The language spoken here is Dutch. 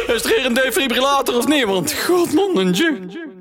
Is er hier een defibrillator of niet? Want god man, een